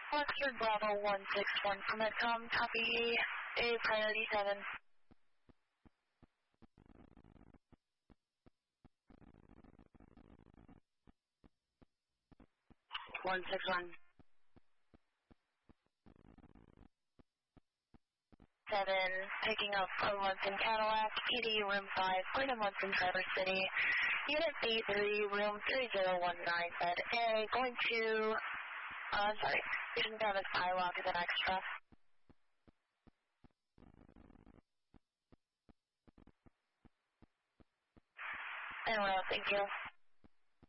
Foxtrot Bravo 161 from Medcom, copy a priority 7. 161. 7, picking up from Munson Cadillac, ED room 5, going to Munson Traverse City. Unit B3, room 3019, bed A, going to, pushing down the skywalk is an extra. And well, thank you.